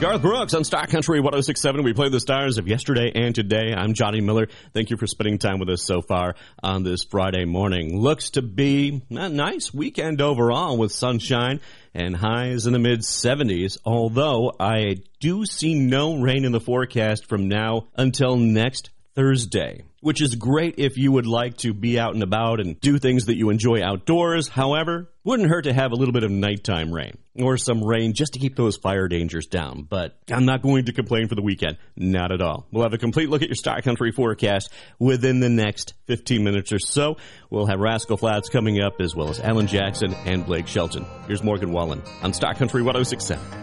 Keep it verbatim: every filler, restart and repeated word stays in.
Garth Brooks on Star Country one oh six point seven. We play the stars of yesterday and today. I'm Johnny Miller. Thank you for spending time with us so far on this Friday morning. Looks to be a nice weekend overall with sunshine and highs in the mid seventies, although I do see no rain in the forecast from now until next Thursday, which is great if you would like to be out and about and do things that you enjoy outdoors. However, wouldn't hurt to have a little bit of nighttime rain or some rain just to keep those fire dangers down. But I'm not going to complain for the weekend. Not at all. We'll have a complete look at your Star Country forecast within the next fifteen minutes or so. We'll have Rascal Flatts coming up, as well as Alan Jackson and Blake Shelton. Here's Morgan Wallen on Star Country one oh six point seven.